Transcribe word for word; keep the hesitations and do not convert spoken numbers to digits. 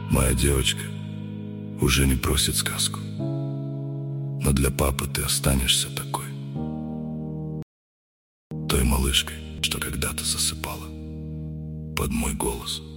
Моя девочка уже не просит сказку, но для папы ты останешься такой, той малышкой, что когда-то засыпала под мой голос.